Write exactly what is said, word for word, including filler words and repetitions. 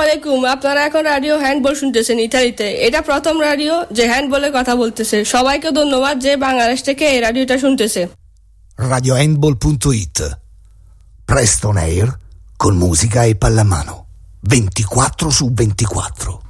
আলাইকুম, আপনারা এখন রাডিও হ্যান্ডবল শুনতেছেন ইতালিতে। এটা প্রথম রাডিও যে হ্যান্ডবলে কথা বলতেছে। সবাইকে ধন্যবাদ যে বাংলাদেশ থেকে এই রাডিওটা শুনতেছে। radio handball punto it, presto on air con musica e pallamano ventiquattro su ventiquattro.